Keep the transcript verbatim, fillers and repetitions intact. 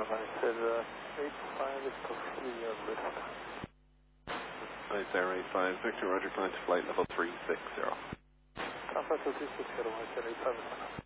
I said uh, eight five is to fully uh, lift. Nice Air eight five, Victor Roger, climb to flight level three six zero. Alpha two three six zero, I said eight five is